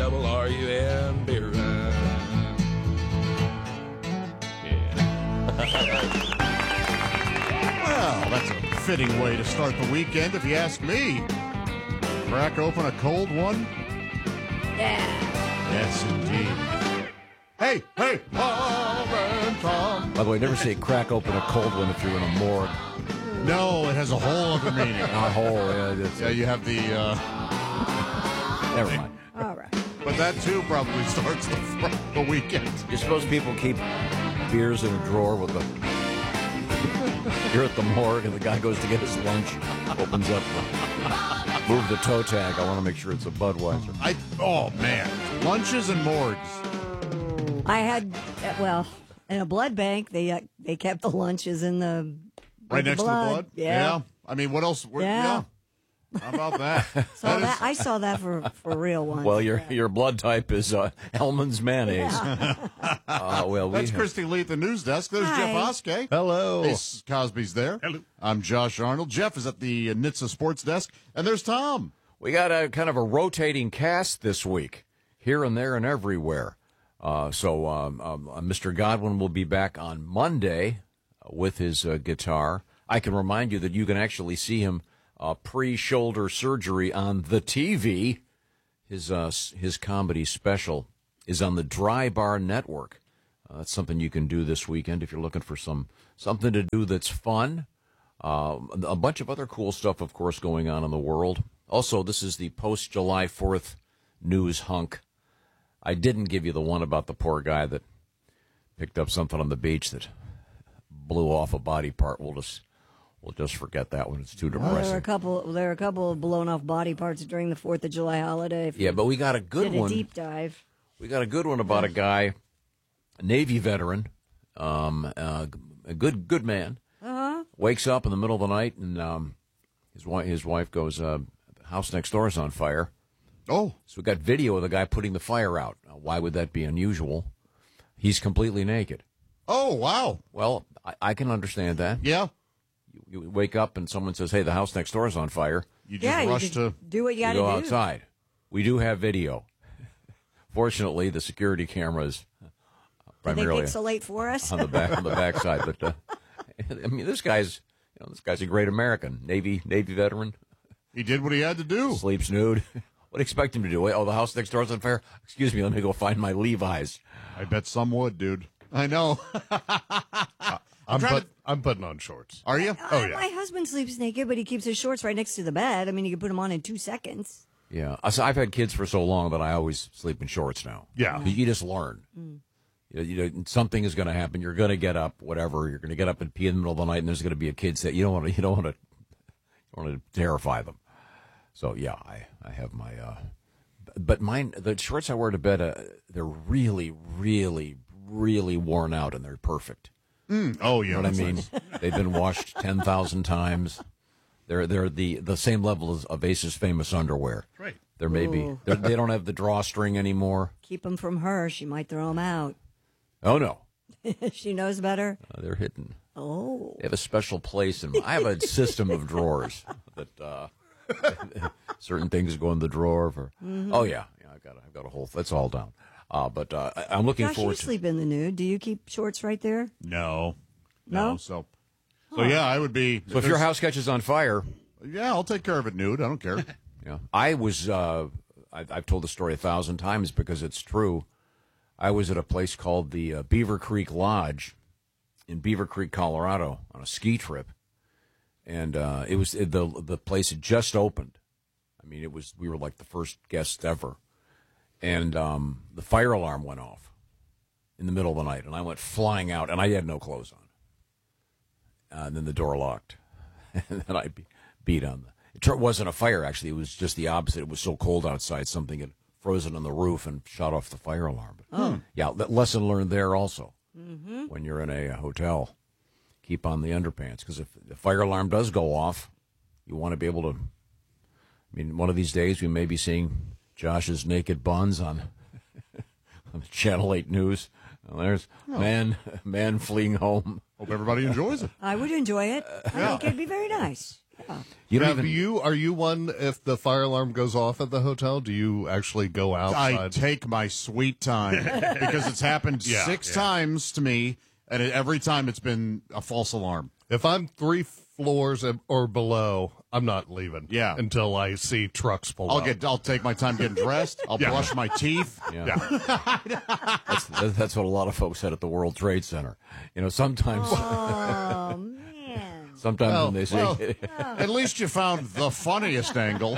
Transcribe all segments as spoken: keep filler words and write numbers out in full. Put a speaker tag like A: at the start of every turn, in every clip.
A: double R U M beer run.
B: Well, that's a fitting way to start the weekend, if you ask me. Crack open a cold one?
C: Yeah.
B: Yes, indeed. Hey, hey, Tom and Tom.
D: By the way, never say crack open a cold one if you're in a morgue.
B: No, it has a whole other meaning.
D: Not whole. Yeah, it's,
B: Yeah, you have the, uh...
D: never mind.
C: All right.
B: But that, too, probably starts the, fr- the weekend.
D: You're supposed people keep beers in a drawer with the... You're at the morgue, and the guy goes to get his lunch, opens up, move the toe tag. I want to make sure it's a Budweiser.
B: I Oh, man. Lunches and morgues.
C: I had, uh, well, in a blood bank, they uh, they kept the lunches in the
B: Right
C: the
B: next
C: blood.
B: to the blood?
C: Yeah.
B: I mean, what else? Where,
C: Yeah.
B: yeah. How about that?
C: So
B: That
C: that,
B: is-
C: I saw that for, for real once.
D: Well, your
C: Yeah.
D: your blood type is uh, Hellman's mayonnaise. uh, well, we
B: That's
D: have-
B: Christy Lee at the news desk. There's
C: Hi.
B: Jeff Oskey.
D: Hello.
B: Hey, Cosby's there. Hello. I'm Josh Arnold. Jeff is at the uh, N H T S A Sports desk. And there's Tom.
D: We got a kind of a rotating cast this week, here and there and everywhere. Uh, so um, um, uh, Mister Godwin will be back on Monday uh, with his uh, guitar. I can remind you that you can actually see him uh, pre-shoulder surgery on the T V. His uh, s- his comedy special is on the Dry Bar Network. Uh, that's something you can do this weekend if you're looking for some something to do that's fun. Uh, a bunch of other cool stuff, of course, going on in the world. Also, this is the post-July fourth news hunk. I didn't give you the one about the poor guy that picked up something on the beach that blew off a body part. We'll just we'll just forget that one. It's too
C: Well, there were a
D: depressing.
C: couple. There were a couple of blown off body parts during the Fourth of July holiday. If
D: Yeah,
C: you
D: but we got a good
C: did a
D: one.
C: deep dive.
D: We got a good one about a guy, a Navy veteran, um, uh, a good good man.
C: Uh-huh.
D: Wakes up in the middle of the night and um, his wife his wife goes, uh, "The house next door is on fire."
B: Oh.
D: So we got video of the guy putting the fire out. Now, why would that be unusual? He's completely naked.
B: Oh, wow.
D: Well, I, I can understand that.
B: Yeah.
D: You, you wake up and someone says, "Hey, the house next door is on fire."
B: You just
C: Yeah, you
B: rush
C: just
B: to...
C: do what you
D: You
C: got to
D: go
C: do.
D: outside. We do have video. Fortunately, the security cameras
C: Did they
D: primarily
C: pixelate for us?
D: on the back on the backside. But uh, I mean, this guy's you know this guy's a great American, Navy Navy veteran,
B: He did what he had to do.
D: sleeps nude. What do you expect him to do? Oh, the house next door's on fire. Excuse me, let me go find my Levi's.
B: I bet some would, dude. I know.
E: I'm,
B: trying
E: put,
B: to-
E: I'm putting on shorts.
B: Are you?
E: Oh,
C: Uh,
E: yeah.
C: My husband sleeps naked, but he keeps his shorts right next to the bed. I mean, you can put them on in two seconds.
D: Yeah, I- so I've had kids for so long that I always sleep in shorts now.
E: Yeah.
D: You just learn. You know, you know, something is going to happen. You're going to get up, whatever. You're going to get up and pee in the middle of the night, and there's going to be a kid that you don't want to. You don't want to. You want to terrify them. So yeah, I I have my. Uh, but mine, the shorts I wear to bed, uh, they're really, really, really worn out, and they're perfect.
B: Oh, yeah.
D: You know what I
B: that's
D: mean?
B: nice.
D: They've been washed ten thousand times. They're they're the, the same level as of Ace's famous underwear.
E: Right.
D: They're maybe
C: Ooh.
D: they're, they don't have the drawstring anymore.
C: Keep them from her. She might throw them out.
D: Oh no,
C: She knows better.
D: uh, they're hidden.
C: Oh.
D: They have a special place, and I have a system of drawers that uh, certain things go in the drawer. For oh yeah, yeah, I got I've got a whole. That's all down. Uh, but uh, I, I'm looking
C: Josh, you
D: forward to.
C: sleep in the nude. Do you keep shorts right there?
B: No.
C: No?
B: So, so yeah, I would be.
D: So if your house catches on fire,
B: Yeah, I'll take care of it nude. I don't care.
D: yeah, I was. Uh, I, I've told the story a thousand times because it's true. I was at a place called the uh, Beaver Creek Lodge in Beaver Creek, Colorado, on a ski trip, and uh, it was the the place had just opened. I mean, it was we were like the first guests ever, and um, the fire alarm went off in the middle of the night, and I went flying out, and I had no clothes on, uh, and then the door locked, and then I be, beat on the. It tr- wasn't a fire actually; it was just the opposite. It was so cold outside, something had frozen on the roof and shut off the fire alarm. But,
C: Oh.
D: yeah, that lesson learned there also.
C: Mm-hmm.
D: When you're in a, uh hotel, keep on the underpants because if the fire alarm does go off, you want to be able to. I mean, one of these days we may be seeing Josh's naked buns on, on the Channel eight News. Well, there's man man fleeing home.
B: Hope everybody enjoys it.
C: I would enjoy it. I think it'd be very nice.
D: You don't
E: Now,
D: even.
E: do you are you one? If the fire alarm goes off at the hotel, do you actually go outside?
B: I take my sweet time because it's happened
E: Yeah,
B: six
E: yeah.
B: times to me, and it, every time it's been a false alarm.
E: If I'm three floors or below, I'm not leaving.
B: Yeah.
E: until I see trucks pull
B: I'll
E: up.
B: get. I'll take my time getting dressed. I'll
E: Yeah.
B: brush my teeth.
D: Yeah. that's, that's what a lot of folks said at the World Trade Center. You know, sometimes,
C: Oh, man.
D: sometimes
B: Well,
D: when they say,
B: well, at least you found the funniest angle.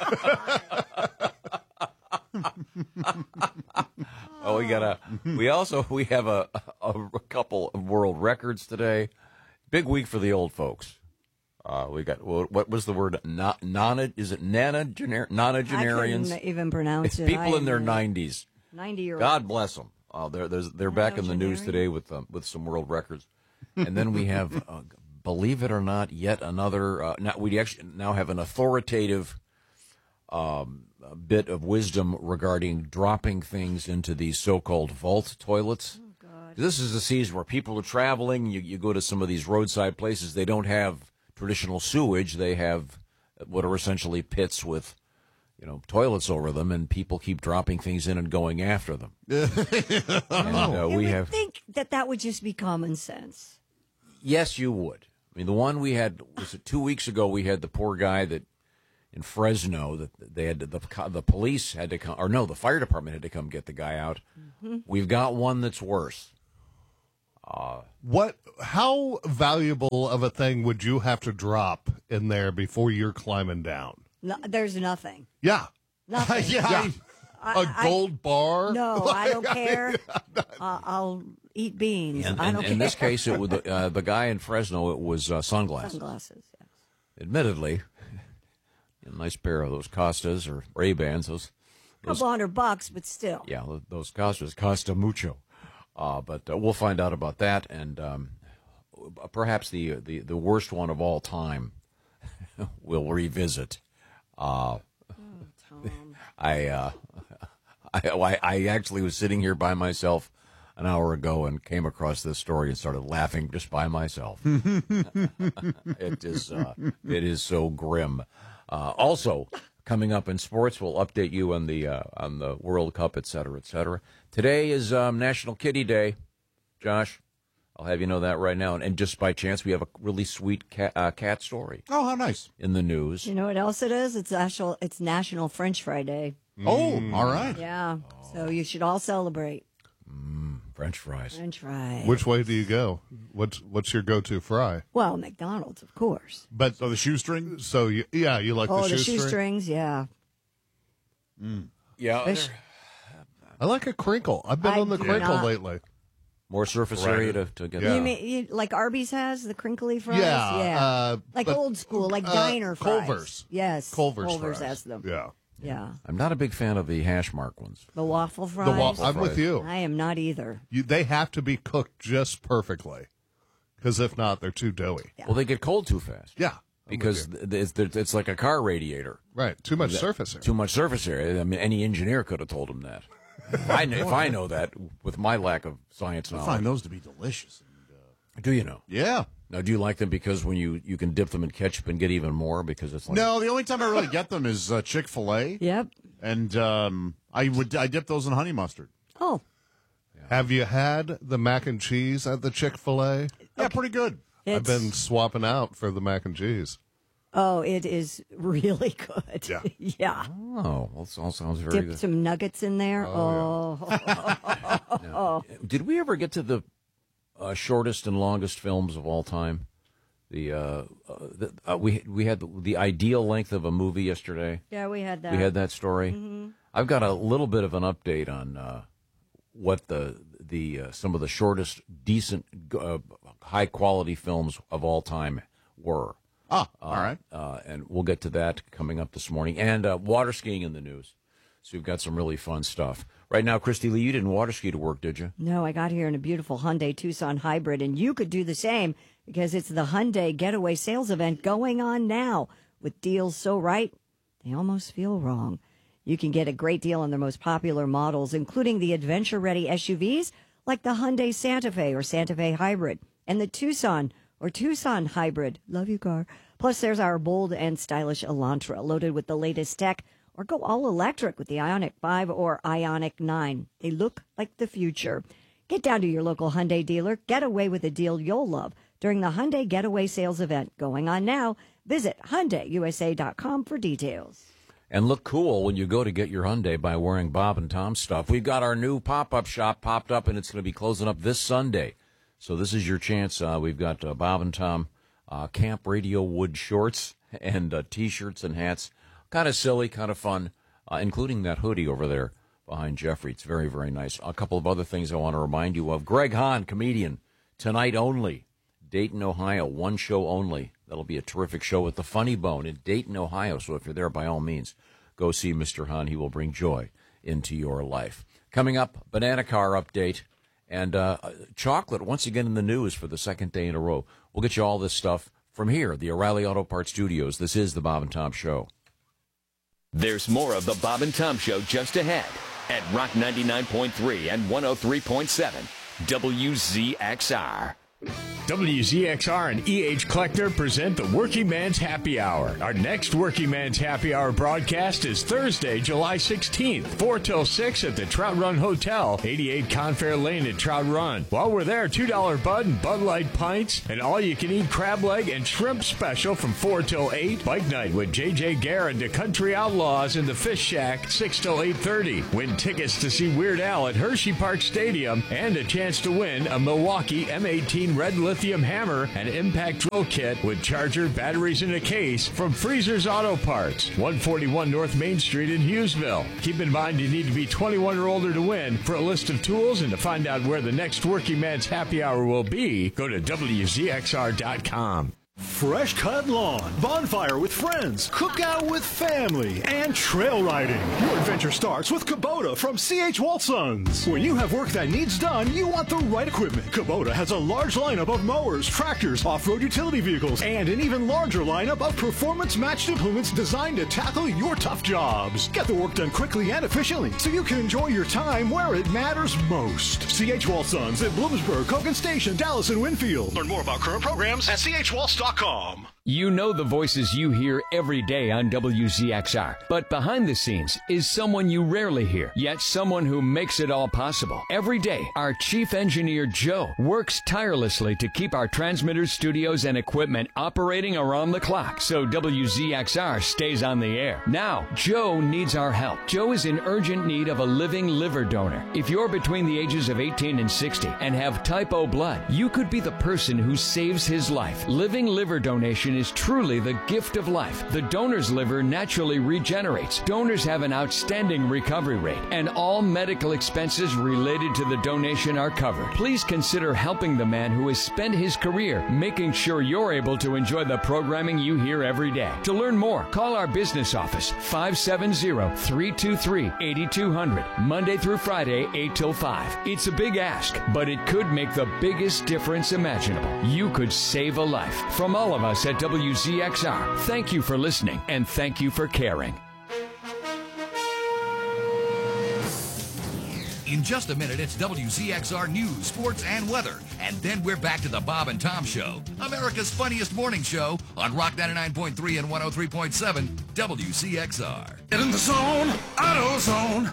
D: "Oh, we got a." We also we have a, a a couple of world records today. Big week for the old folks. Uh, we got what, what was the word? Na, nona is it nanogenar
C: I
D: nonagenarians?
C: couldn't even pronounce
D: It's
C: it.
D: people
C: I
D: in their
C: am a
D: nineties.
C: ninety-year-old.
D: God bless them. Oh, they're they're, they're back in the news
C: Nonagenarian?
D: today with um, with some world records. And then we have, uh, believe it or not, yet another. Uh, now we actually now have an authoritative um, bit of wisdom regarding dropping things into these so-called vault toilets.
C: Oh, God.
D: This is a season where people are traveling. You, you go to some of these roadside places. They don't have traditional sewage. They have what are essentially pits with, you know, toilets over them, and people keep dropping things in and going after them. and, uh,
C: You
D: we
C: would
D: have.
C: think that that would just be common sense.
D: Yes, you would. I mean, the one we had was it two weeks ago. We had the poor guy that in Fresno that they had to, the the police had to come, or no, the fire department had to come get the guy out. Mm-hmm. We've got one that's worse.
E: What? How valuable of a thing would you have to drop in there before you're climbing down?
C: No, there's nothing.
E: Yeah,
C: Nothing.
B: yeah.
C: I-
E: a
C: I-
E: gold bar.
C: No, I don't care. Uh, I'll eat beans.
D: And,
C: I
D: and
C: don't
D: in
C: care.
D: this case, it was the, uh, the guy in Fresno. It was uh, sunglasses.
C: Sunglasses. Yes.
D: Admittedly, a nice pair of those Costas or Ray Bans. Those,
C: A
D: those
C: couple hundred bucks, but still.
D: yeah, those Costas costa mucho. Uh, but uh, we'll find out about that, and um, perhaps the, the the worst one of all time. We'll revisit. Uh,
C: Tom.
D: I, uh, I I actually was sitting here by myself an hour ago and came across this story and started laughing just by myself. It is uh, it is so grim. Uh, also, coming up in sports, we'll update you on the uh, on the World Cup, et cetera, et cetera. Today is um, National Kitty Day, Josh. I'll have you know that right now. And, and just by chance, we have a really sweet cat, uh, cat story
B: Oh, how nice.
D: in the news.
C: You know what else it is? It's actual. It's National French Fry Day.
B: Oh, all right.
C: Yeah. So you should all celebrate
D: French fries.
C: French fry.
E: Which way do you go? What's what's your go-to fry?
C: Well, McDonald's, of course.
E: But
B: So the shoestring.
E: so you, yeah, you like
C: Oh,
E: the
C: the
E: shoestring?
C: shoestrings, yeah.
D: Yeah,
C: Fish.
E: I like a crinkle. I've been
C: I
E: on the
C: do
E: crinkle
C: not.
E: lately.
D: more surface
E: Right.
D: area to, to get.
E: Yeah.
C: You mean you, like Arby's has the crinkly fries?
E: Yeah,
C: yeah.
E: uh,
C: like
E: but-
C: old school, like
E: uh,
C: diner fries.
E: Culver's.
C: Yes,
E: Culver's,
C: Culver's
E: fries.
C: has them.
E: Yeah,
C: Yeah,
D: I'm not a big fan of the hash mark ones.
C: the waffle
E: the
C: fries.
E: wa- I'm with you.
C: I am not either.
E: you. They have to be cooked just perfectly, because if not, they're too doughy.
C: Yeah.
D: Well, they get cold too fast.
E: Yeah, I'm
D: because
E: with you.
D: th- it's, it's like a car radiator.
E: right, too much surface area.
D: Too much surface area. I mean, any engineer could have told him that. If I, kn- if I know that with my lack of science
B: I
D: knowledge,
B: find those to be delicious.
D: do you know?
B: Yeah.
D: Now, do you like them because when you, you can dip them in ketchup and get even more because it's like
B: No, the only time I really get them is uh, Chick Fil A,
C: Yep.
B: and um, I would I dip those in honey mustard.
C: Oh,
E: Have you had the mac and cheese at the Chick-fil-A?
B: Yeah, pretty good.
E: I've
C: it's,
E: been swapping out for the mac and cheese.
C: oh, it is really good.
E: Yeah.
C: yeah.
D: oh, well, it all sounds very
C: Dip
D: good.
C: some nuggets in there. Oh,
D: Did we ever get to the uh, shortest and longest films of all time? The, uh, uh, the uh, we we had the, the ideal length of a movie yesterday.
C: yeah, we had that.
D: We had that story.
C: Mm-hmm.
D: I've got a little bit of an update on uh, what the the uh, some of the shortest, decent, uh, high quality films of all time were.
B: Ah, all right.
D: Uh, and we'll get to that coming up this morning. And uh, water skiing in the news. So we've got some really fun stuff. Right now, Christy Lee, you didn't water ski to work, did you?
C: No, I got here in a beautiful Hyundai Tucson hybrid, and you could do the same because it's the Hyundai Getaway Sales Event going on now with deals so right, they almost feel wrong. You can get a great deal on their most popular models, including the adventure-ready S U Vs like the Hyundai Santa Fe or Santa Fe Hybrid, and the Tucson or Tucson Hybrid. Love you, car. Plus, there's our bold and stylish Elantra, loaded with the latest tech, or go all electric with the Ioniq five or Ioniq nine. They look like the future. Get down to your local Hyundai dealer. Get away with a deal you'll love during the Hyundai Getaway Sales event going on now. Visit Hyundai U S A dot com for details.
D: And look cool when you go to get your Hyundai by wearing Bob and Tom stuff. We've got our new pop-up shop popped up, and it's going to be closing up this Sunday. So this is your chance. Uh, we've got uh, Bob and Tom uh, Camp Radio Wood shorts and uh, T-shirts and hats. Kind of silly, kind of fun, uh, including that hoodie over there behind Jeffrey. It's very, very nice. A couple of other things I want to remind you of. Greg Hahn, comedian, tonight only. Dayton, Ohio, one show only. That'll be a terrific show at the Funny Bone in Dayton, Ohio. So if you're there, by all means, go see Mister Hahn. He will bring joy into your life. Coming up, Banana Car update and uh, chocolate once again in the news for the second day in a row. We'll get you all this stuff from here, the O'Reilly Auto Parts Studios. This is the Bob and Tom Show.
F: There's more of the Bob and Tom Show just ahead at Rock ninety-nine point three and one oh three point seven W Z X R.
G: W Z X R and E H Collector present the Working Man's Happy Hour. Our next Working Man's Happy Hour broadcast is Thursday, July sixteenth, four till six at the Trout Run Hotel, eighty-eight Confair Lane at Trout Run. While we're there, two dollar Bud and Bud Light pints, and all-you-can-eat crab leg and shrimp special from four till eight. Bike night with J J Gare and the Country Outlaws in the Fish Shack, six till eight thirty. Win tickets to see Weird Al at Hershey Park Stadium and a chance to win a Milwaukee M eighteen Red Lithium Hammer and Impact Drill Kit with charger, batteries, and a case from Freezer's Auto Parts, one forty-one North Main Street in Hughesville. Keep in mind you need to be twenty-one or older to win. For a list of tools and to find out where the next Working Man's Happy Hour will be, go to W Z X R dot com.
H: Fresh cut lawn, bonfire with friends, cookout with family, and trail riding. Your adventure starts with Kubota from C H Walsons. When you have work that needs done, you want the right equipment. Kubota has a large lineup of mowers, tractors, off-road utility vehicles, and an even larger lineup of performance-matched implements designed to tackle your tough jobs. Get the work done quickly and efficiently so you can enjoy your time where it matters most. C H Walsons at Bloomsburg, Hogan Station, Dallas, and Winfield. Learn more about current programs at C H Walls dot com.
F: You know the voices you hear every day on W Z X R, but behind the scenes is someone you rarely hear, yet someone who makes it all possible. Every day, our chief engineer, Joe, works tirelessly to keep our transmitters, studios, and equipment operating around the clock so W Z X R stays on the air. Now, Joe needs our help. Joe is in urgent need of a living liver donor. If you're between the ages of eighteen and sixty and have type O blood, you could be the person who saves his life. Living liver donation is truly the gift of life. The donor's liver naturally regenerates. Donors have an outstanding recovery rate, and all medical expenses related to the donation are covered. Please consider helping the man who has spent his career making sure you're able to enjoy the programming you hear every day. To learn more, call our business office, five seven zero, three two three, eight two zero zero, Monday through Friday, eight till five. It's a big ask, but it could make the biggest difference imaginable. You could save a life. From all of us at W Z X R, thank you for listening, and thank you for caring.
I: In just a minute, it's W Z X R News, Sports, and Weather. And then we're back to the Bob and Tom Show, America's funniest morning show on Rock ninety-nine point three and one oh three point seven W C X R. Get in the zone, Auto Zone.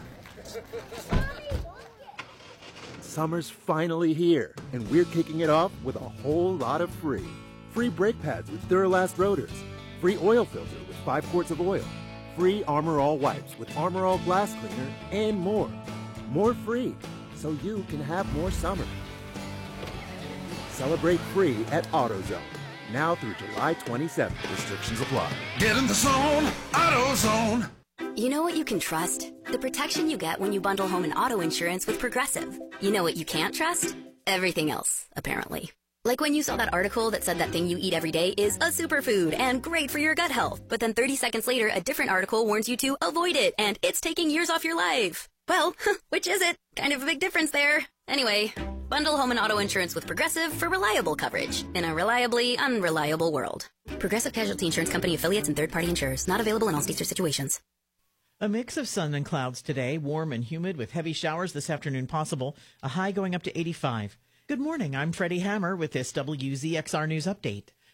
J: Summer's finally here, and we're kicking it off with a whole lot of free. Free brake pads with Duralast rotors. Free oil filter with five quarts of oil. Free Armor All wipes with Armor All glass cleaner, and more. More free, so you can have more summer. Celebrate free at AutoZone. Now through July twenty-seventh. Restrictions apply.
I: Get in the zone, Auto Zone.
K: You know what you can trust? The protection you get when you bundle home and auto insurance with Progressive. You know what you can't trust? Everything else, apparently. Like when you saw that article that said that thing you eat every day is a superfood and great for your gut health. But then thirty seconds later, a different article warns you to avoid it and it's taking years off your life. Well, which is it? Kind of a big difference there. Anyway, bundle home and auto insurance with Progressive for reliable coverage in a reliably unreliable world. Progressive Casualty Insurance Company affiliates and third-party insurers. Not available in all states or situations.
L: A mix of sun and clouds today, warm and humid with heavy showers this afternoon possible, a high going up to eighty-five. Good morning, I'm Freddie Hammer with this W Z X R News Update.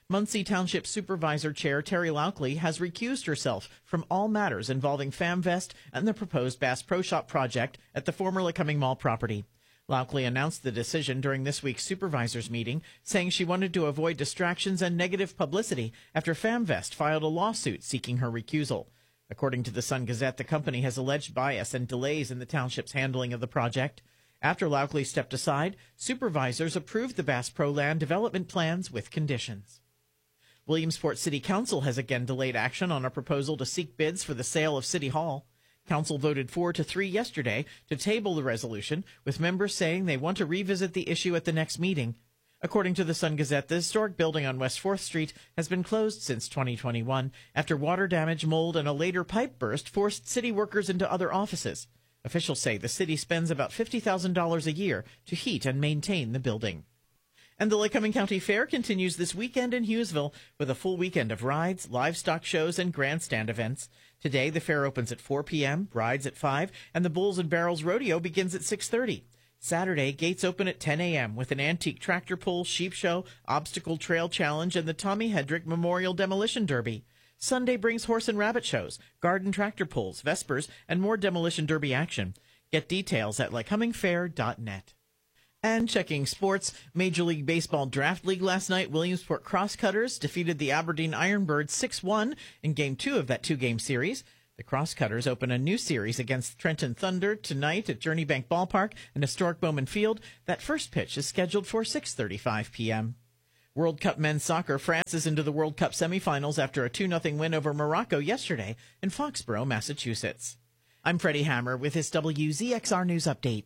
L: Muncie Township Supervisor Chair Terry Laukley has recused herself from all matters involving FamVest and the proposed Bass Pro Shop project at the former Lecomping Mall property. Laukley announced the decision during this week's supervisors meeting, saying she wanted to avoid distractions and negative publicity after FamVest filed a lawsuit seeking her recusal. According to the Sun-Gazette, the company has alleged bias and delays in the township's handling of the project. After Laukley stepped aside, supervisors approved the Bass Pro Land development plans with conditions. Williamsport City Council has again delayed action on a proposal to seek bids for the sale of City Hall. Council voted four to three yesterday to table the resolution, with members saying they want to revisit the issue at the next meeting. According to the Sun-Gazette, the historic building on West fourth Street has been closed since twenty twenty-one after water damage, mold, and a later pipe burst forced city workers into other offices. Officials say the city spends about fifty thousand dollars a year to heat and maintain the building. And the Lycoming County Fair continues this weekend in Hughesville with a full weekend of rides, livestock shows, and grandstand events. Today, the fair opens at four p.m., rides at five, and the Bulls and Barrels Rodeo begins at six thirty. Saturday, gates open at ten a.m. with an antique tractor pull, sheep show, obstacle trail challenge, and the Tommy Hedrick Memorial Demolition Derby. Sunday brings horse and rabbit shows, garden tractor pulls, vespers, and more Demolition Derby action. Get details at lycoming fair dot net. And checking sports, Major League Baseball Draft League last night, Williamsport Crosscutters defeated the Aberdeen Ironbirds six one in Game two of that two-game series. The Crosscutters open a new series against Trenton Thunder tonight at Journey Bank Ballpark and historic Bowman Field. That first pitch is scheduled for six thirty-five p.m. World Cup men's soccer, France is into the World Cup semifinals after a two nothing win over Morocco yesterday in Foxborough, Massachusetts. I'm Freddie Hammer with his W Z X R News Update.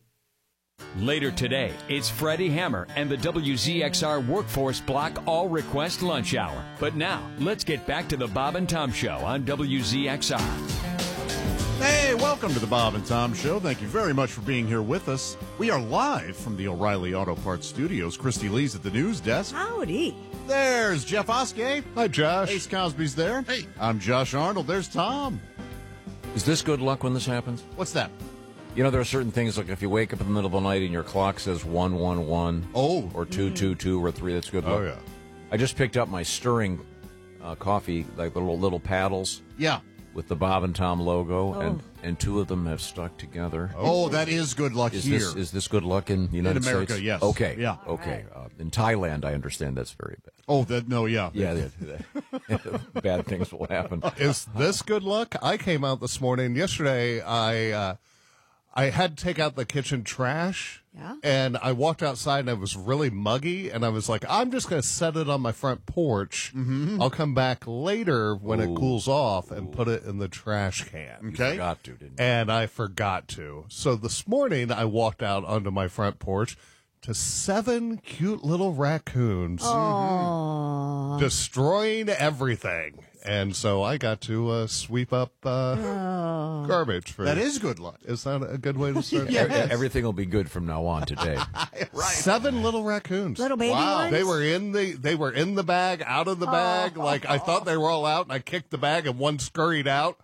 F: Later today, it's Freddie Hammer and the W Z X R Workforce Block All Request Lunch Hour. But now, let's get back to the Bob and Tom Show on W Z X R.
B: Hey, welcome to the Bob and Tom Show. Thank you very much for being here with us. We are live from the O'Reilly Auto Parts Studios. Christy Lee's at the news desk.
C: Howdy.
B: There's Jeff Oskey.
E: Hi, Josh.
B: Ace Cosby's there.
A: Hey.
B: I'm Josh Arnold. There's Tom.
D: Is this good luck when this happens?
B: What's that?
D: You know, there are certain things, like if you wake up in the middle of the night and your clock says one one one,
B: oh,
D: or two two two, or three, that's good luck.
E: Oh, yeah.
D: I just picked up my stirring uh, coffee, like the little, little paddles.
B: Yeah.
D: With the Bob and Tom logo,
C: Oh.
D: and, and two of them have stuck together.
B: Oh, that is good luck
D: Is
B: here.
D: this, is this good luck in the United
B: In America,
D: States?
B: yes.
D: Okay.
B: Yeah.
D: Okay. Uh, in Thailand, I understand that's very bad.
B: Oh, that no, yeah.
D: Yeah, that, that, bad things will happen.
E: Is this good luck? I came out this morning. Yesterday, I uh, I had to take out the kitchen trash.
C: Yeah.
E: And I walked outside and it was really muggy. And I was like, I'm just going to set it on my front porch.
B: Mm-hmm.
E: I'll come back later when
D: Ooh.
E: it cools off and Ooh. put it in the trash can.
D: You
B: Okay.
D: forgot to, didn't you?
E: And I forgot to. So this morning, I walked out onto my front porch to seven cute little raccoons
C: Aww.
E: destroying everything. And so I got to uh, sweep up uh,
C: Oh.
E: garbage. For
B: That is good luck.
E: Is that a good way to start?
B: Yes.
D: E- Everything will be good from now on today.
E: Seven little raccoons.
C: Little baby
E: wow.
C: ones?
E: They were in the they were in the bag, out of the bag. Like I thought they were all out, and I kicked the bag, and one scurried out.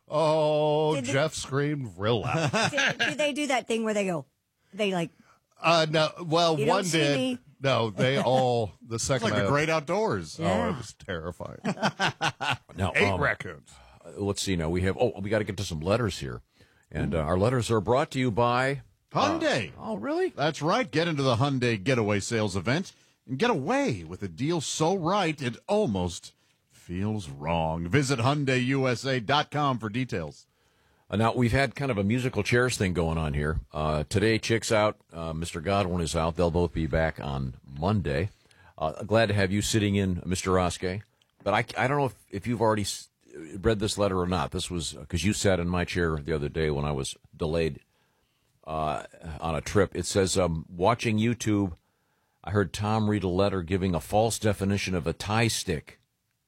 E: Oh,
C: Did they-
E: Jeff screamed real loud.
C: do, do they do that thing where they go, they like,
E: Uh, no, well,
C: You don't
E: one
C: see
E: did.
C: me.
E: No, they all the
B: It's
E: second.
B: like the
E: I-
B: great outdoors.
E: Oh,
C: Yeah.
E: it was terrifying.
D: Now,
E: Eight
D: um,
E: raccoons.
D: let's see. Now we have. Oh, we got to get to some letters here, and uh, our letters are brought to you by
B: Hyundai.
D: Oh, really?
B: That's right. Get into the Hyundai Getaway Sales event and get away with a deal so right it almost feels wrong. Visit Hyundai U S A dot com for details.
D: Uh, now, we've had kind of a musical chairs thing going on here. Uh, today, Chick's out. Uh, Mister Godwin is out. They'll both be back on Monday. Uh, glad to have you sitting in, Mister Oskey. But I, I don't know if, if you've already s- read this letter or not. This was because you sat in my chair the other day when I was delayed uh, on a trip. It says, um, watching YouTube, I heard Tom read a letter giving a false definition of a tie stick.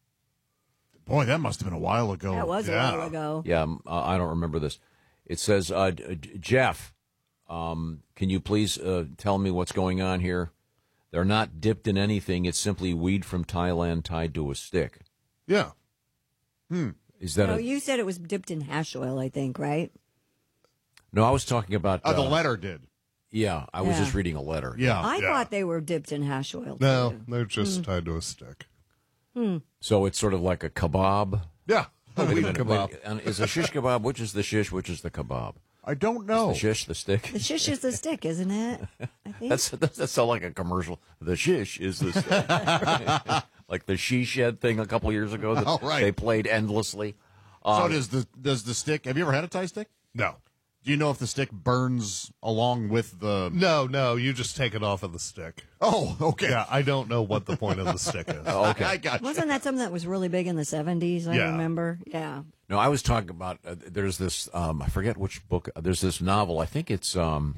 B: Boy, that must have been a while ago.
C: that was
B: yeah.
C: a while ago.
D: Yeah, um, uh, I don't remember this. It says, uh, D- D- Jeff, um, can you please uh, tell me what's going on here? They're not dipped in anything. It's simply weed from Thailand tied to a stick.
E: Yeah.
B: Hmm.
D: Is that
C: No,
D: a...
C: you said it was dipped in hash oil, I think, right?
D: No, I was talking about...
B: Oh, the
D: uh,
B: letter did.
D: Yeah, I was
C: Yeah.
D: just reading a letter.
B: Yeah.
C: I
B: yeah.
C: thought they were dipped in hash oil.
E: No,
C: too.
E: they're just
C: Mm.
E: tied to a stick.
C: Hmm.
D: So it's sort of like a kebab.
E: Yeah, a
D: Wait a
E: wheat
D: minute,
E: kebab.
D: wait, and is a shish kebab? Which is the shish? Which is the kebab?
B: I don't know.
D: Is the shish the stick?
C: The shish is the stick, isn't it? I think.
D: That's that sounds like a commercial. The shish is the stick. Like the she shed thing a couple years ago that
B: Oh, right.
D: they played endlessly.
B: So
D: Uh,
B: does the does the stick? Have you ever had a Thai stick?
E: No.
B: Do you know if the stick burns along with the?
E: No, no, you just take it off of the stick.
B: Oh, okay.
E: Yeah, I don't know what the point of the stick is.
D: Oh, okay.
B: I got you.
C: Wasn't that something that was really big in the seventies? I
E: Yeah.
C: remember. Yeah.
D: No, I was talking about. Uh, there's this. Um, I forget which book. There's this novel. I think it's. Um,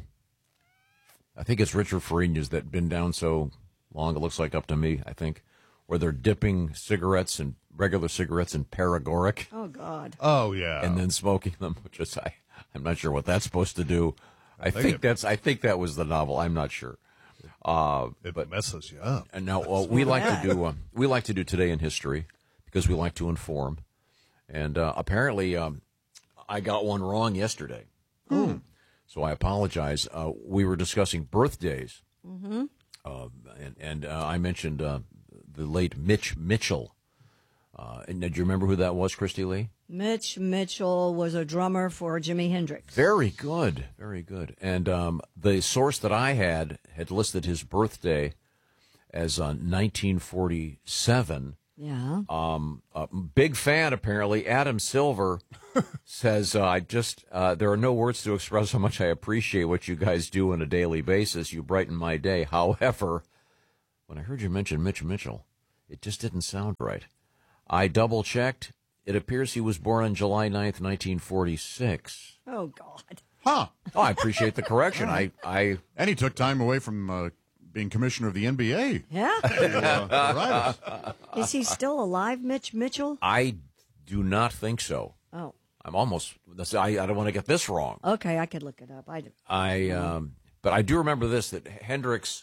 D: I think it's Richard Farina's that been down so long. It looks like up to me. I think where they're dipping cigarettes and regular cigarettes in paregoric
C: Oh God.
E: Oh, yeah.
D: and then smoking them. Which is I. I'm not sure what that's supposed to do. I,
E: think
D: think
E: it-
D: that's. I think that was the novel. I'm not sure. Uh,
E: it
D: but
E: messes you up.
D: and now well, we like to do. Um, we like to do Today in History because we like to inform. And uh, apparently, um, I got one wrong yesterday. So I apologize. Uh, we were discussing birthdays,
C: Mm-hmm.
D: uh, and, and uh, I mentioned uh, the late Mitch Mitchell. Uh, and did you remember who that was, Christy Lee?
C: Mitch Mitchell was a drummer for Jimi Hendrix.
D: Very good, very good. And um, the source that I had had listed his birthday as uh, nineteen forty-seven.
C: Yeah.
D: Um, a big fan, apparently. Adam Silver says, uh, I just, uh, there are no words to express how much I appreciate what you guys do on a daily basis. You brighten my day. However, when I heard you mention Mitch Mitchell, it just didn't sound right. I double checked. It appears he was born on July ninth, nineteen forty-six.
C: Oh God.
B: Huh.
D: Oh, I appreciate the correction. I, I,
B: And he took time away from uh, being commissioner of the N B A.
C: Yeah.
B: Uh, right.
C: Is he still alive, Mitch Mitchell?
D: I do not think so.
C: Oh.
D: I'm almost, I, I don't want to get this wrong.
C: Okay, I could look it up. I do.
D: I, um, but I do remember this, that Hendrix,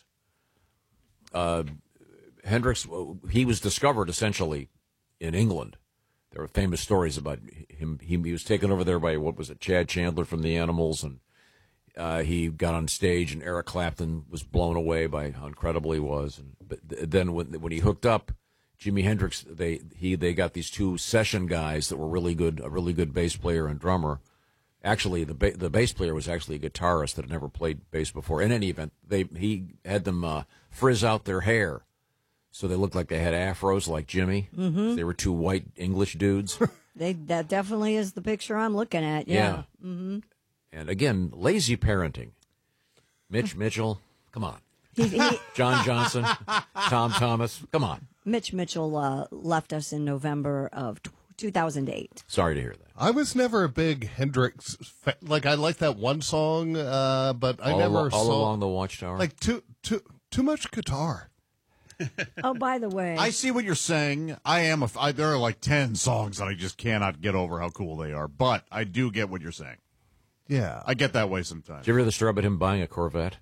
D: uh, Hendrix, he was discovered essentially in England. There were famous stories about him. He, he was taken over there by, what was it, Chad Chandler from the Animals, and uh, he got on stage, and Eric Clapton was blown away by how incredible he was. And but th- then when when he hooked up Jimi Hendrix, they he they got these two session guys that were really good, a really good bass player and drummer. Actually, the ba- the bass player was actually a guitarist that had never played bass before. In any event, they he had them uh, frizz out their hair, so they looked like they had afros like Jimmy.
C: Mhm.
D: They were two white English dudes.
C: They that definitely is the picture I'm looking at. Yeah. Mm-hmm.
D: And again, lazy parenting. Mitch Mitchell, come on.
C: He, he,
D: John Johnson, Tom Thomas, come on.
C: Mitch Mitchell uh, left us in November of t- two thousand eight.
D: Sorry to hear that.
E: I was never a big Hendrix fan. Like, I like that one song, uh, but I
D: all
E: never
D: al- all
E: saw...
D: along the Watchtower.
E: Like, too, too, too much guitar.
C: Oh, by the way,
B: I see what you're saying. I am a. f- I, there are like ten songs that I just cannot get over how cool they are. But I do get what you're saying.
E: Yeah.
B: I get that way sometimes.
D: Did you ever hear the story about him buying a Corvette?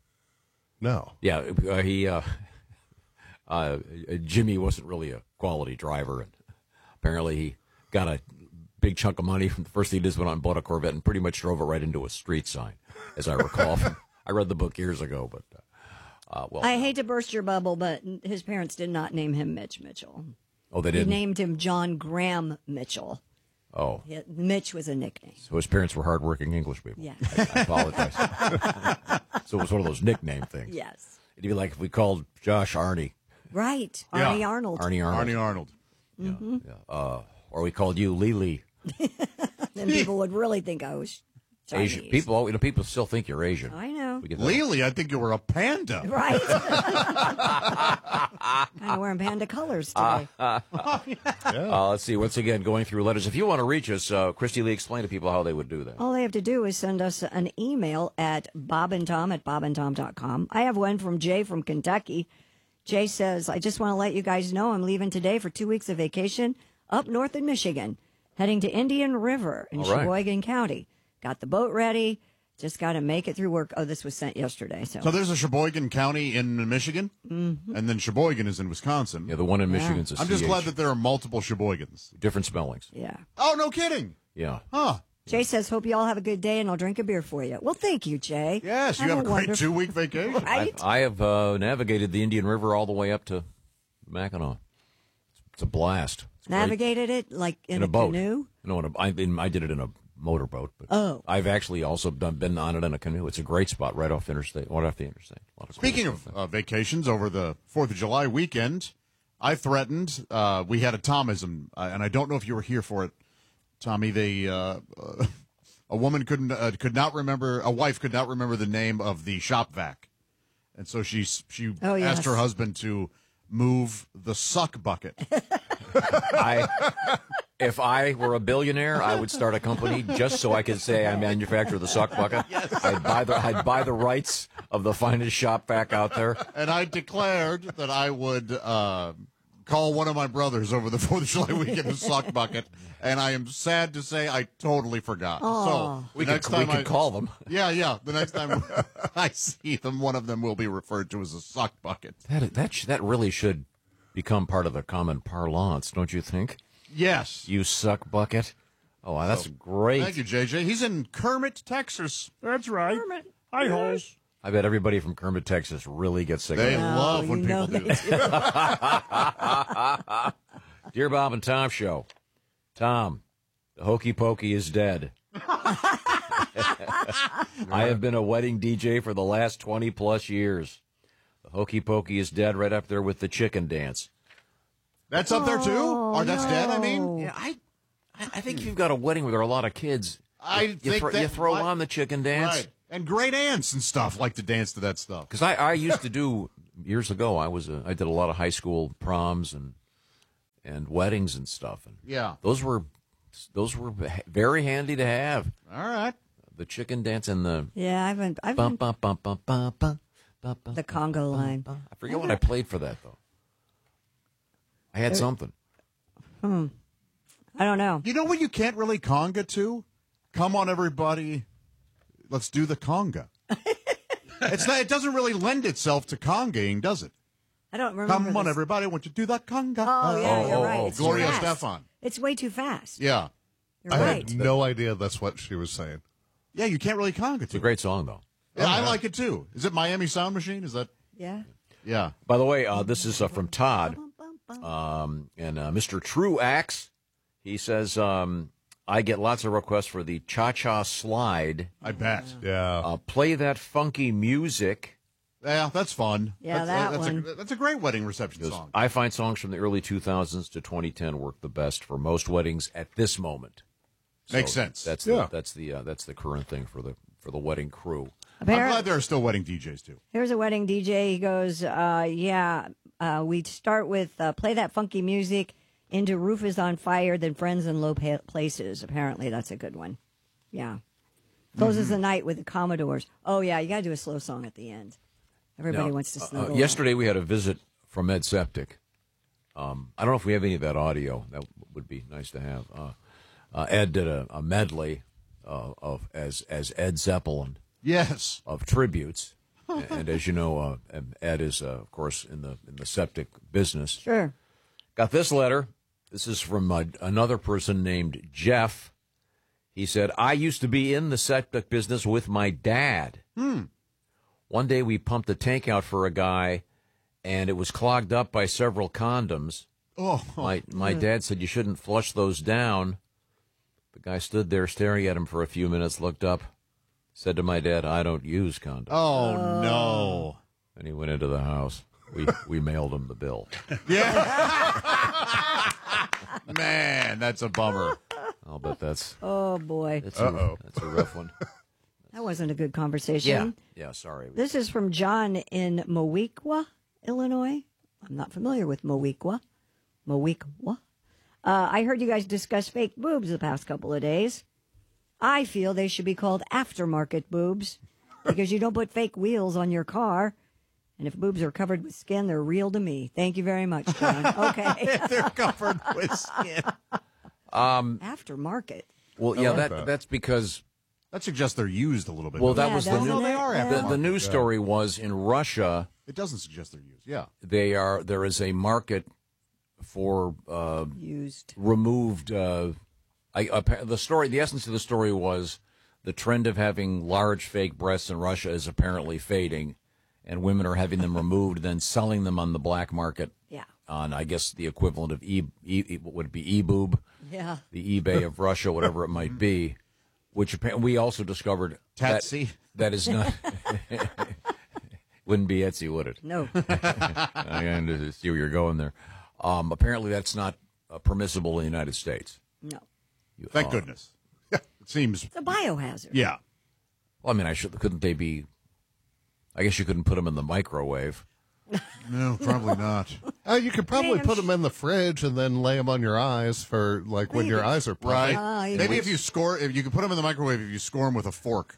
E: No.
D: Yeah, uh, he uh, uh, Jimmy wasn't really a quality driver, and apparently he got a big chunk of money. The first thing he did was went out and bought a Corvette, and pretty much drove it right into a street sign, as I recall. From, I read the book years ago, but uh, uh, well,
C: I hate to burst your bubble, but his parents did not name him Mitch Mitchell.
D: oh, they
C: They
D: didn't.
C: named him John Graham Mitchell.
D: Oh,
C: Yeah, Mitch was a nickname.
D: so his parents were hardworking English people.
C: Yeah.
D: I, I apologize. So it was one of those nickname things.
C: Yes.
D: It'd be like if we called Josh Arnie.
C: Right.
B: Yeah.
C: Arnie Arnold.
D: Arnie Arnold.
B: Arnie Arnold.
C: Mhm.
D: Yeah. Uh, or we called you Lily.
C: Then people would really think I was Chinese.
D: Asian. People, you know, people still think you're Asian.
C: I know.
D: We get that.
B: Lily, I think you were a panda.
C: Right. Kind of wearing panda colors today.
D: Uh, let's see. Once again, going through letters. If you want to reach us, uh, Christy Lee, explain to people how they would do that.
C: All they have to do is send us an email at bobandtom at bobandtom dot com. I have one from Jay from Kentucky. Jay says, I just want to let you guys know I'm leaving today for two weeks of vacation up north in Michigan, heading to Indian River in
D: All right.
C: Sheboygan County. Got the boat ready. Just got to make it through work. Oh, this was sent yesterday. So,
B: So there's a Sheboygan County in Michigan,
C: Mhm.
B: and then Sheboygan is in Wisconsin.
D: Yeah, the one in
C: Yeah.
D: Michigan's a
B: I'm just
D: C H.
B: glad that there are multiple Sheboygans.
D: Different spellings.
C: yeah.
B: Oh, no kidding.
D: Yeah.
B: Huh.
C: Jay says, hope you all have a good day and I'll drink a beer for you. Well, thank you, Jay.
B: Yes, you have a great
C: wonderful-
B: two-week vacation.
C: Right?
D: I, I have uh, navigated the Indian River all the way up to Mackinac. It's it's a blast. It's great.
C: Navigated it like in,
D: in
C: a,
D: a boat.
C: canoe?
D: No, in a, I, in, I did it in a motorboat. But
C: oh.
D: I've actually also done, been on it in a canoe. It's a great spot right off interstate, right off the interstate. A lot of
B: Speaking
D: cool
B: of uh, vacations over the fourth of July weekend, I threatened, uh, we had a Tomism, uh, and I don't know if you were here for it, Tommy. They, uh, uh, a woman couldn't, uh, could not remember, a wife could not remember the name of the shop vac. And so she, she
C: oh, yes.
B: asked her husband to move the suck bucket.
D: I, if I were a billionaire, I would start a company just so I could say I manufacture the suck bucket.
B: Yes.
D: I'd buy the I'd buy the rights of the finest shop vac out there.
B: And I declared that I would uh, call one of my brothers over the fourth of July weekend a suck bucket. And I am sad to say I totally forgot.
C: Aww.
B: So
D: we
B: the
D: could,
B: next time
D: we could
B: I,
D: call them.
B: Yeah, yeah. The next time I see them, one of them will be referred to as a suck bucket.
D: That that sh- that really should become part of the common parlance, don't you think?
B: Yes.
D: You suck bucket. Oh, wow, that's
B: So,
D: great.
B: Thank you, J J. He's in Kermit, Texas.
H: That's right.
C: Kermit.
H: Hi, holes.
D: I bet everybody from Kermit, Texas really gets sick
B: They
D: of that.
B: love
C: Oh,
B: when
C: you know
B: people do
C: they
B: that.
D: Dear Bob and Tom Show. Tom, the Hokey Pokey is dead. I have been a wedding D J for the last twenty plus years. The Hokey Pokey is dead right up there with the chicken dance.
B: That's up there, too?
C: Oh,
B: Or that's
C: no.
B: dead, I mean?
D: Yeah, I I think if you've got a wedding where there are a lot of kids,
B: I
D: you,
B: think
D: thro-
B: that
D: you throw
B: might-
D: on the chicken dance.
B: Right. And great aunts and stuff like to dance to that stuff.
D: Because I, I used to do, years ago, I was a, I did a lot of high school proms and and weddings and stuff. And
B: Yeah.
D: those were those were very handy to have.
B: All right.
D: The chicken dance and the
C: Yeah, I haven't. I
D: bum,
C: haven't
D: bum, bum, bum, bum, bum, bum, bum,
C: the Congo line.
D: I forget what I played for that, though. I had something.
C: Hmm. I don't know.
B: You know what you can't really conga to? Come on, everybody. Let's do the conga. It's not, it doesn't really lend itself to congaing, does it?
C: I don't remember.
B: Come on,
C: this.
B: everybody. Want you to do the conga?
C: Oh, yeah,
D: Oh,
C: you're
D: oh,
C: right.
D: oh,
C: It's too
B: Gloria
C: fast.
B: Estefan.
C: It's way too fast.
B: Yeah.
C: You're
E: I
C: right.
E: had no idea that's what she was saying.
B: Yeah, you can't really conga
D: It's a
B: to.
D: great song, though.
B: Yeah, I like it too. Is it Miami Sound Machine? Is that?
C: Yeah.
B: Yeah.
D: By the way, uh, this is uh, from Todd. Um, and uh, Mister True Axe, he says, um, I get lots of requests for the Cha-Cha Slide.
B: I bet.
E: Yeah.
D: Uh, play that funky music.
B: Yeah, that's fun.
C: Yeah,
B: that's,
C: that
B: that's
C: one.
B: A, that's a great wedding reception song.
D: I find songs from the early two thousands to twenty ten work the best for most weddings at this moment.
B: Makes
D: So
B: sense.
D: That's
E: Yeah.
D: the, that's the uh, that's the current thing for the for the wedding crew.
B: I'm
C: Appar-
B: glad there are still wedding D Js too.
C: Here's a wedding D J. He goes, uh, yeah, uh, we start with uh, play that funky music into Roof is on Fire, then Friends in Low pa- Places. Apparently, that's a good one. Yeah. Closes the night with the Commodores. Oh, yeah, you got to do a slow song at the end. Everybody
D: Now,
C: wants to
D: uh,
C: snuggle.
D: yesterday we had a visit from Ed Septic. Um, I don't know if we have any of that audio. That would be nice to have. Uh, uh, Ed did a, a medley uh, of as as Ed Zeppelin.
B: Yes.
D: Of tributes, and, and as you know, uh, Ed is uh, of course in the in the septic business.
C: Sure.
D: Got this letter. This is from uh, another person named Jeff. He said, "I used to be in the septic business with my dad.
B: Hmm.
D: One day we pumped a tank out for a guy, and it was clogged up by several condoms.
B: Oh.
D: My my dad said you shouldn't flush those down. The guy stood there staring at him for a few minutes, looked up, said to my dad, 'I don't use condoms.'
B: Oh, no.
D: And he went into the house. We we mailed him the bill.
B: Man, that's a bummer.
D: I'll bet that's
C: Oh, boy.
D: that's a, that's a rough one.
C: That wasn't a good conversation.
D: Yeah, yeah. Sorry.
C: This is from John in Moweaqua, Illinois. I'm not familiar with Moweaqua. Moweaqua. Uh, I heard you guys discuss fake boobs the past couple of days. I feel they should be called aftermarket boobs because you don't put fake wheels on your car. And if boobs are covered with skin, they're real to me. Thank you very much, John. Okay.
B: They're covered with skin.
D: Um,
C: Aftermarket.
D: well,
B: I
D: yeah,
B: like
D: that,
B: that.
D: that's because.
B: That suggests they're used a little bit.
D: Well, that
C: Yeah,
D: was the
C: doesn't
D: new,
C: it?
B: No, they are
C: Yeah.
D: the, the
B: aftermarket.
D: news story was in Russia.
B: It doesn't suggest they're used. Yeah.
D: They are there is a market for uh,
C: Used.
D: removed. Uh, I, appa- the story, the essence of the story was the trend of having large fake breasts in Russia is apparently fading, and women are having them removed, then selling them on the black market
C: Yeah.
D: on, I guess, the equivalent of e, e what would it be, eBoob?
C: Yeah.
D: The eBay of Russia, whatever it might be, which we also discovered
B: Tatsy.
D: That, that is not, wouldn't be Etsy, would it?
C: No.
D: I understand see where you're going there. Um, apparently that's not uh, permissible in the United States.
C: No.
D: You,
B: Thank
D: uh,
B: goodness. It seems.
C: It's a biohazard.
B: Yeah.
D: Well, I mean, I should, couldn't they be, I guess you couldn't put them in the microwave.
B: No, probably not.
E: Uh, you could probably
C: Man,
E: put them in the fridge and then lay them on your eyes for like when your
C: Maybe.
E: eyes are puffy.
B: Right.
C: Ah, you
B: Maybe
C: know.
B: if you score, if you could put them in the microwave, if you score them with a fork.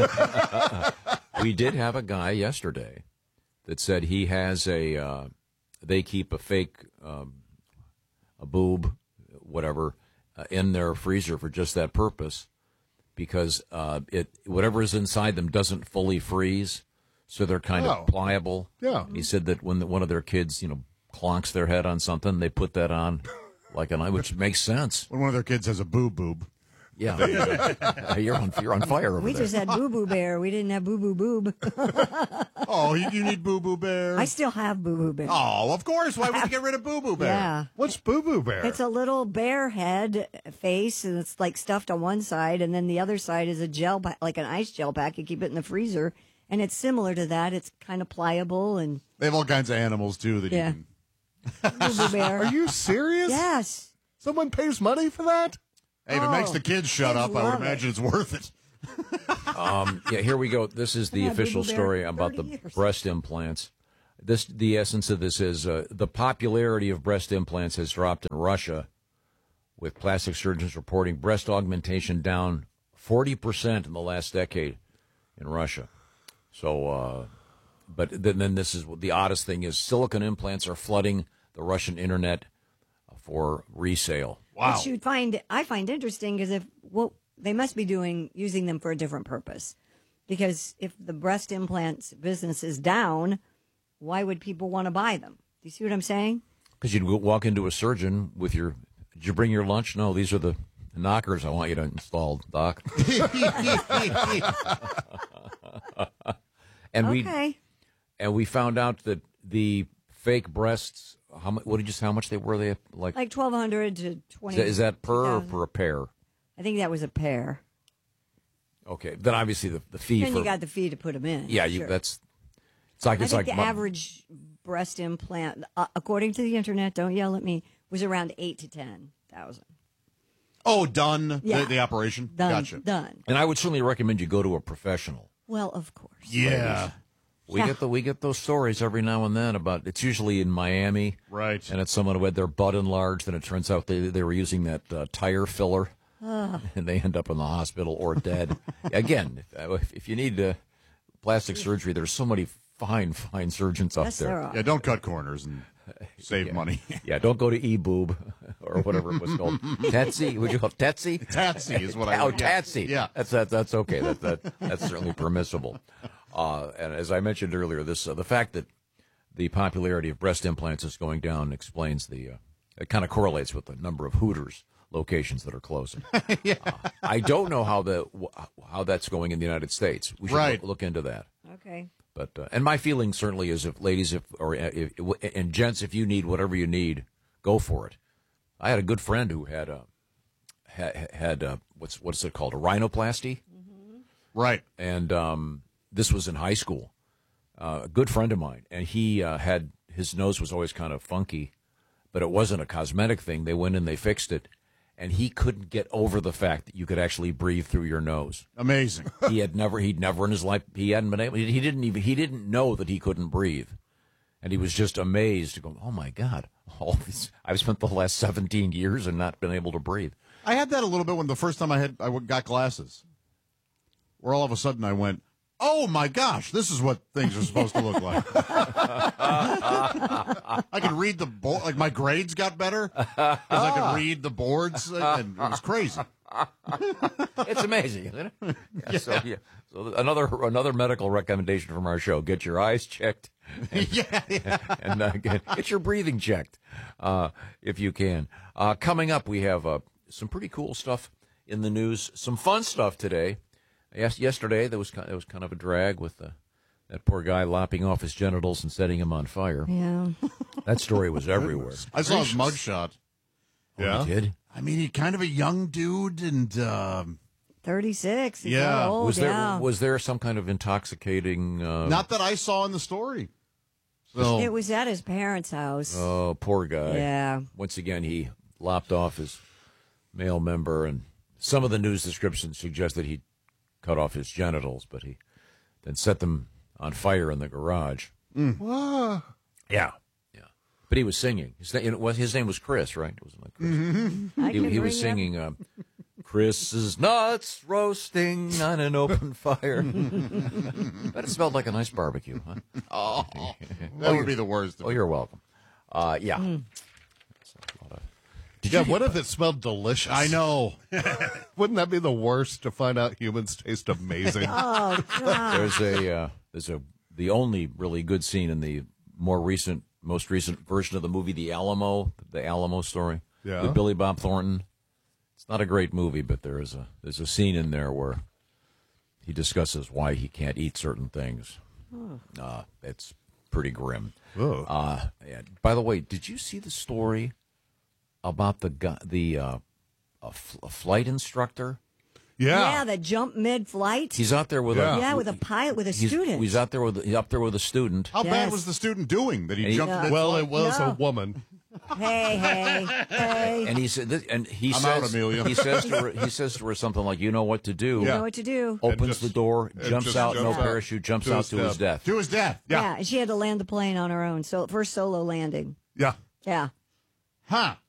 D: We did have a guy yesterday that said he has a, uh, they keep a fake, um, a boob, whatever, uh, in their freezer for just that purpose, because uh, it whatever is inside them doesn't fully freeze, so they're kind
E: Oh.
D: of pliable.
E: Yeah.
D: He said that when the, one of their kids, you know, clonks their head on something, they put that on, like an eye, which makes sense.
B: When one of their kids has a boob boob.
D: Yeah, you're on you're on fire over
C: We
D: there.
C: just had Boo Boo Bear. We didn't have Boo Boo Boob.
B: Oh, you, you need Boo Boo Bear.
C: I still have Boo Boo Bear.
B: Oh, of course. Why would you get rid of Boo Boo Bear?
C: Yeah.
E: What's Boo Boo Bear?
C: It's a little bear head face, and it's like stuffed on one side, and then the other side is a gel, pa- like an ice gel pack. You keep it in the freezer, and it's similar to that. It's kind of pliable, and
B: They have all kinds of animals, too, that
C: Yeah.
B: you can.
C: Boo Boo Bear.
E: Are you serious?
C: Yes.
E: Someone pays money for that?
B: Hey, if it makes the kids shut
C: kids
B: up, I would
C: love it.
B: imagine it's worth it.
D: Um, yeah, here we go. This is the
C: I've had
D: official
C: Boo Boo Bear
D: story about the
C: thirty years.
D: breast implants. This, the essence of this is uh, the popularity of breast implants has dropped in Russia, with plastic surgeons reporting breast augmentation down forty percent in the last decade in Russia. So, uh, but then, then this is the oddest thing is silicone implants are flooding the Russian internet for resale.
B: Wow.
C: Which you'd find I find interesting because if well they must be doing using them for a different purpose, because if the breast implants business is down, why would people want to buy them? Do you see what I'm saying?
D: Because you'd go walk into a surgeon with your, did you bring your lunch? No, these are the knockers I want you to install, Doc. and we
C: Okay.
D: and we found out that the fake breasts, how much? What did you say? How much they were? They like?
C: Like twelve hundred to
D: Is
C: twenty.
D: that, is that per or
C: two thousand.
D: per a pair?
C: I think that was a pair.
D: Okay, then obviously the the fee
C: Then
D: for
C: you got the fee to put them in.
D: yeah, you
C: Sure.
D: that's it's like
C: I
D: it's
C: think
D: like
C: the
D: mu-
C: average breast implant, uh, according to the internet, don't yell at me, was around eight to ten thousand.
B: Oh, done
C: Yeah.
B: the, the operation?
C: Done.
B: Gotcha.
C: Done.
D: And I would certainly recommend you go to a professional.
C: Well, of course.
B: Yeah.
D: We
C: Yeah.
D: get the we get those stories every now and then about it's usually in Miami,
B: Right.
D: and it's someone who had their butt enlarged, and it turns out they they were using that uh, tire filler, and they end up in the hospital or dead. Again, if, if you need uh, plastic surgery, there's so many fine fine surgeons out
C: Yes,
D: there.
C: there are.
B: Yeah, don't cut corners and save money.
D: Yeah, don't go to eBoob or whatever it was called. Tetsy, would you call it Tetsy?
B: Tatsy is what I
D: Oh,
B: would yeah.
D: Tatsy.
B: Yeah.
D: that's that, that's okay. That that that's certainly permissible. Uh, and as I mentioned earlier, this uh, the fact that the popularity of breast implants is going down explains the. Uh, it kind of correlates with the number of Hooters locations that are closing. yeah. uh, I don't know how the how that's going in the United States. We should
B: Right.
D: look, look into that.
C: Okay.
D: But uh, and my feeling certainly is if ladies if or uh, if, and gents, if you need whatever you need, go for it. I had a good friend who had a had, had a, what's what's it called, a rhinoplasty,
B: Right.
D: and um, this was in high school. Uh, a good friend of mine, and he uh, had his nose was always kind of funky, but it wasn't a cosmetic thing. They went in, they fixed it, and he couldn't get over the fact that you could actually breathe through your nose.
B: Amazing.
D: He had never, he'd never in his life, he hadn't been able, he didn't even, he didn't know that he couldn't breathe. And he was just amazed, going, oh my God, all this, I've spent the last seventeen years and not been able to breathe.
B: I had that a little bit when the first time I had I got glasses, where all of a sudden I went, "Oh my gosh, this is what things are supposed to look like." I could read the board, like my grades got better because I could read the boards, and it was crazy.
D: It's amazing, isn't it? Yeah, So, yeah. So another another medical recommendation from our show: get your eyes checked, and,
B: Yeah, yeah.
D: and uh, get, get your breathing checked uh, if you can. Uh, coming up, we have uh, some pretty cool stuff in the news. Some fun stuff today. Yes, yesterday there was kind there was kind of a drag with the That poor guy lopping off his genitals and setting him on fire.
C: Yeah.
D: That story was everywhere.
B: I saw his mugshot.
E: Yeah.
D: Oh, you did?
B: I mean, he's kind of a young dude, and um,
C: thirty-six. He's
B: Yeah.
C: not old,
D: Was there
C: yeah.
D: was there some kind of intoxicating? Uh,
B: not that I saw in the story. So,
C: It was at his parents' house.
D: Oh, poor guy.
C: Yeah.
D: Once again, he lopped off his male member, and some of the news descriptions suggest that he cut off his genitals, but he then set them on fire in the garage.
E: Wow.
D: Yeah, yeah. But he was singing. His, name, was, his name was Chris, right? It wasn't like Chris.
C: Mm-hmm. I
D: He,
C: can
D: he was
C: bring it up.
D: singing, um, Chris's nuts roasting on an open fire. But it smelled like a nice barbecue, huh?
B: oh, that would be the worst.
D: Oh, you're welcome. Uh, yeah.
C: Mm.
E: Yeah, what if it smelled delicious?
B: I know.
E: Wouldn't that be the worst, to find out humans taste amazing?
C: Oh, God.
D: There's a uh, there's a the only really good scene in the more recent, most recent version of the movie, The Alamo, the Alamo story,
E: Yeah.
D: with Billy Bob Thornton. It's not a great movie, but there is a there's a scene in there where he discusses why he can't eat certain things. Uh, it's pretty grim.
E: Oh.
D: Uh, and by the way, did you see the story about the guy, the uh, a, f- a flight instructor?
E: Yeah.
C: Yeah, the jump mid-flight.
D: He's out there with
E: Yeah.
D: a
C: Yeah, with a pilot, with a
D: he's,
C: student.
D: He's out there with he's up there with a student.
B: How bad
C: Yes.
B: was the student doing that he
D: And he-
B: jumped?
C: Yeah.
B: in
E: Well, it was
C: No.
E: a woman.
C: Hey, hey, hey.
D: And he said, this, and he
B: I'm
D: says,
B: out, Amelia.
D: he says to her, he says to her something like, "You know what to do."
C: You know what to do.
D: Opens
E: just-
D: the door,
E: and
D: jumps
E: just
D: out,
E: jumps
D: no
E: out
D: parachute, jumps
E: to
D: out
E: his
D: to his death.
B: To his death.
C: Yeah. and she had to land the plane on her own. So first solo landing.
E: Yeah.
C: Yeah.
B: Huh.